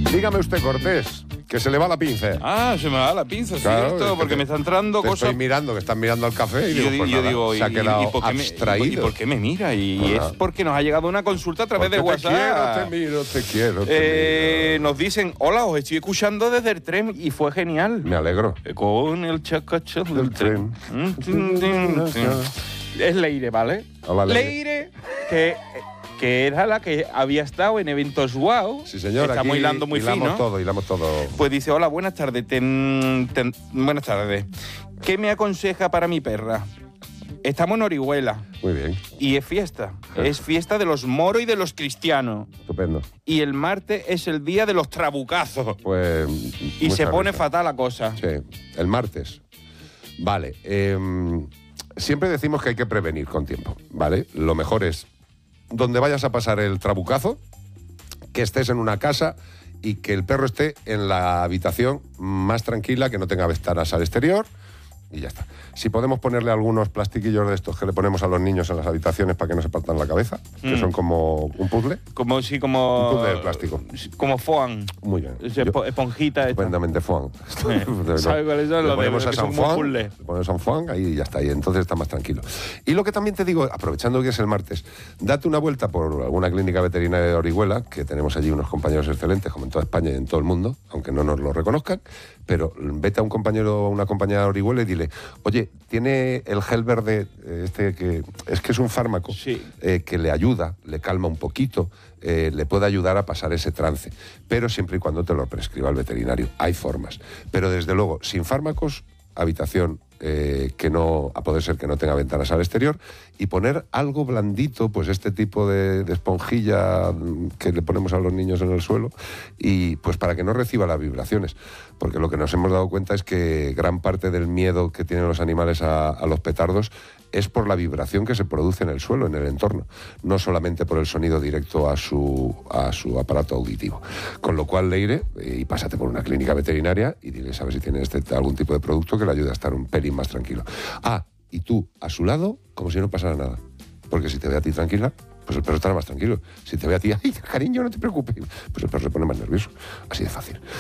Dígame usted, Cortés, que se le va la pinza. Ah, se me va la pinza, Claro, ¿cierto? Porque me está entrando te cosas... estoy mirando, que están mirando al café y Yo digo, pues nada, digo, se ha quedado abstraído. ¿Y por qué me mira? Y Pues es nada. porque nos ha llegado una consulta a través de Porque WhatsApp. Te quiero, te quiero. Nos dicen, hola, os estoy escuchando desde el tren y fue genial. Me alegro. Con el chacacho del Del tren. Es Leire, ¿vale? Hola, Leire. Leire, que era la que había estado en eventos wow. Sí, señor. Estamos aquí hilando muy fino. Hilamos todo. Pues dice, hola, buenas tardes. Buenas tardes. ¿Qué me aconseja para mi perra? Estamos en Orihuela Muy bien, y es fiesta. Es fiesta de los moros y de los cristianos. estupendo. Y el martes es el día de los trabucazos. Pues... Y mucha se pone risa. fatal la cosa. Sí, el martes. Vale. Siempre decimos que hay que prevenir con tiempo, ¿vale? Lo mejor es, donde vayas a pasar el trabucazo, que estés en una casa y que el perro esté en la habitación más tranquila, que no tenga ventanas al exterior, y ya está. Si podemos ponerle algunos plastiquillos de estos que le ponemos a los niños en las habitaciones para que no se partan la cabeza, que son como un puzzle. Como Un puzzle de plástico. Como foam. Muy bien. Esponjita. esta. Estupendamente foam. ¿Sabes cuáles son? Le Los ponemos a que son San como Juan, puzzles. le ponemos San Juan, ahí ya está, y entonces está más tranquilo. Y lo que también te digo, aprovechando que es el martes, date una vuelta por alguna clínica veterinaria de Orihuela, que tenemos allí unos compañeros excelentes, como en toda España y en todo el mundo, aunque no nos lo reconozcan, pero vete a un compañero o una compañera de Orihuela y dile, oye, tiene el gel verde, que es un fármaco Sí. que le ayuda, le calma un poquito, le puede ayudar a pasar ese trance, pero siempre y cuando te lo prescriba el veterinario. Hay formas, pero desde luego, sin fármacos, habitación que no, a poder ser que no tenga ventanas al exterior, y poner algo blandito, pues este tipo de esponjilla que le ponemos a los niños en el suelo, y pues para que no reciba las vibraciones, porque lo que nos hemos dado cuenta es que gran parte del miedo que tienen los animales a los petardos es por la vibración que se produce en el suelo, en el entorno, no solamente por el sonido directo a su aparato auditivo. Con lo cual, Leire, y pásate por una clínica veterinaria y dile, ¿sabes si tiene algún tipo de producto que le ayude a estar un pelín más tranquilo? Ah, y tú, a su lado, como si no pasara nada. Porque si te ve a ti tranquila, pues el perro estará más tranquilo. Si te ve a ti, ¡ay, cariño, no te preocupes! Pues el perro se pone más nervioso. Así de fácil.